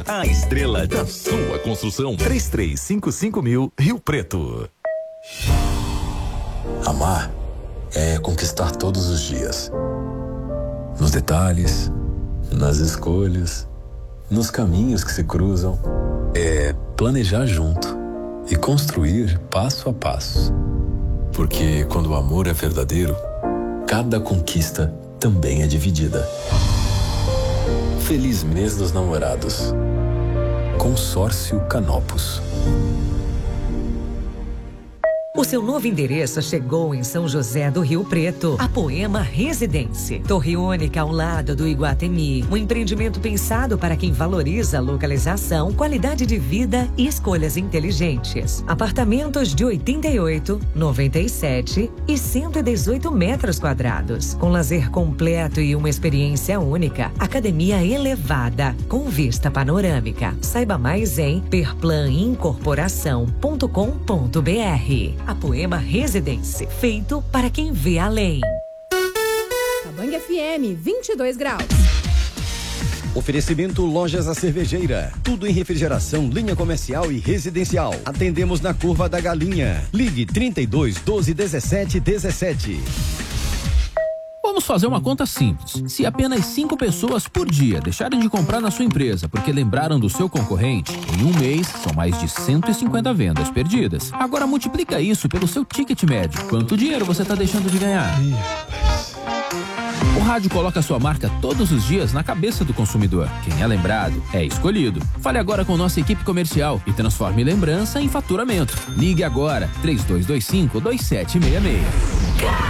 a estrela da sua construção. 3355.000 Rio Preto. Amar é conquistar todos os dias. Nos detalhes, nas escolhas, nos caminhos que se cruzam. É planejar junto e construir passo a passo. Porque quando o amor é verdadeiro, cada conquista também é dividida. Feliz mês dos namorados. Consórcio Canopus. O seu novo endereço chegou em São José do Rio Preto. A Poema Residência. Torre única ao lado do Iguatemi. Um empreendimento pensado para quem valoriza localização, qualidade de vida e escolhas inteligentes. Apartamentos de 88, 97 e 118 metros quadrados. Com lazer completo e uma experiência única. Academia elevada, com vista panorâmica. Saiba mais em perplanincorporação.com.br. A Poema Residência, feito para quem vê além. Cabangue FM, 22 graus. Oferecimento Lojas A Cervejeira. Tudo em refrigeração, linha comercial e residencial. Atendemos na Curva da Galinha. Ligue 32 12 17 17. Vamos fazer uma conta simples. Se apenas 5 pessoas por dia deixarem de comprar na sua empresa porque lembraram do seu concorrente, em um mês são mais de 150 vendas perdidas. Agora multiplica isso pelo seu ticket médio. Quanto dinheiro você está deixando de ganhar? O rádio coloca sua marca todos os dias na cabeça do consumidor. Quem é lembrado é escolhido. Fale agora com nossa equipe comercial e transforme lembrança em faturamento. Ligue agora, 3225-2766.